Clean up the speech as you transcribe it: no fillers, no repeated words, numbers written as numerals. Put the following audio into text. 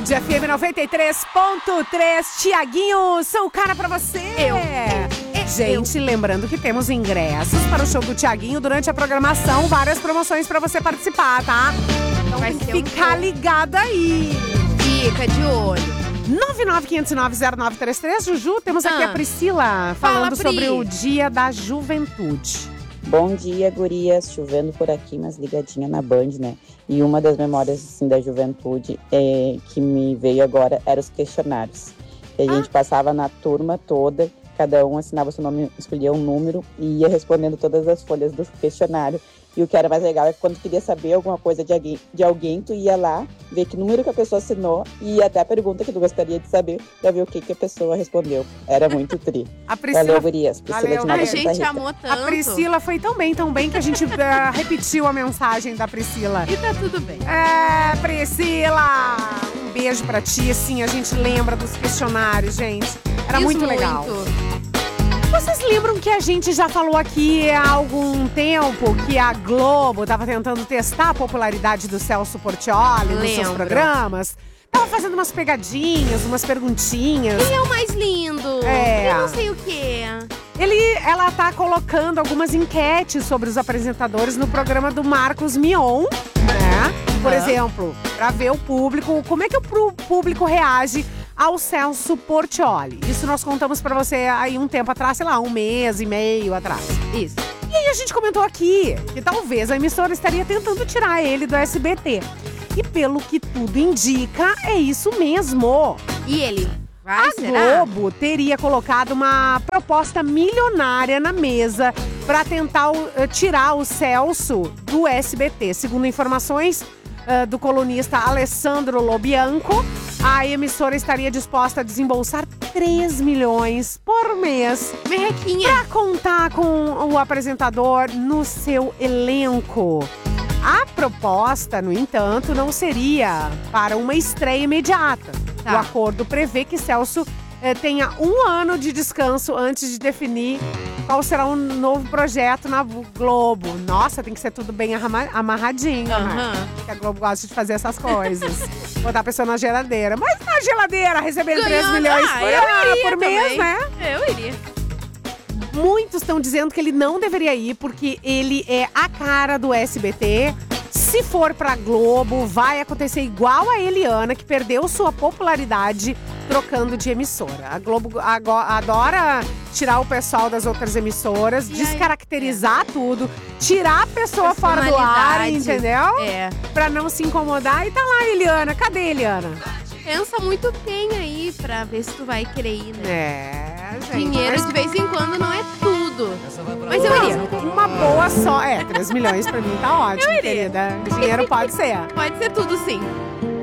Band FM 93.3. Tiaguinho, sou o cara pra você. Gente, lembrando que temos ingressos para o show do Tiaguinho durante a programação. Várias promoções pra você participar, tá? Então tem que ficar ligado aí. Fica de olho. 995090933. Juju, temos aqui a Priscila falando sobre o Dia da Juventude. Bom dia, gurias. Chovendo por aqui, mas ligadinha na Band, né? E uma das memórias, assim, da juventude que me veio agora eram os questionários. E a gente passava na turma toda, cada um assinava seu nome, escolhia um número e ia respondendo todas as folhas do questionário. E o que era mais legal é que quando queria saber alguma coisa de alguém, tu ia lá, ver que número que a pessoa assinou e até a pergunta que tu gostaria de saber, pra ver o que a pessoa respondeu. Era muito tri. Valeu, gurias. Priscila de Nova A gente amou tanto. A Priscila foi tão bem que a gente repetiu a mensagem da Priscila. E tá tudo bem. Priscila! Um beijo pra ti. Assim, a gente lembra dos questionários, gente. Era muito legal. Vocês lembram que a gente já falou aqui há algum tempo que a Globo estava tentando testar a popularidade do Celso Portiolli nos seus programas? Tava fazendo umas pegadinhas, umas perguntinhas. Quem é o mais lindo? Eu não sei o quê. Ela tá colocando algumas enquetes sobre os apresentadores no programa do Marcos Mion, né? Por exemplo, pra ver o público, como é que o público reage ao Celso Portiolli. Isso nós contamos pra você aí um tempo atrás, sei lá, 1 mês e meio atrás. Isso. E aí a gente comentou aqui que talvez a emissora estaria tentando tirar ele do SBT. E pelo que tudo indica, é isso mesmo. E ele? Globo teria colocado uma proposta milionária na mesa para tentar tirar o Celso do SBT. Segundo informações do colunista Alessandro Lobianco, a emissora estaria disposta a desembolsar 3 milhões por mês para contar com o apresentador no seu elenco. A proposta, no entanto, não seria para uma estreia imediata. O acordo prevê que Celso tenha 1 ano de descanso antes de definir qual será um novo projeto na Globo. Nossa, tem que ser tudo bem amarradinho, né? Porque a Globo gosta de fazer essas coisas. Botar a pessoa na geladeira. Mas na geladeira, recebendo 3 milhões por mês, né? Eu iria. Muitos estão dizendo que ele não deveria ir porque ele é a cara do SBT. Se for pra Globo, vai acontecer igual a Eliana, que perdeu sua popularidade trocando de emissora. A Globo adora tirar o pessoal das outras emissoras, descaracterizar tudo, tirar a pessoa fora do ar, entendeu? Pra não se incomodar. E tá lá a Eliana. Cadê a Eliana? Pensa muito bem aí pra ver se tu vai querer ir, né? Gente. Dinheiro de vez em quando não é tudo. Mas eu iria. Uma boa só. 3 milhões pra mim tá ótimo, querida. Dinheiro pode ser. Pode ser tudo, sim.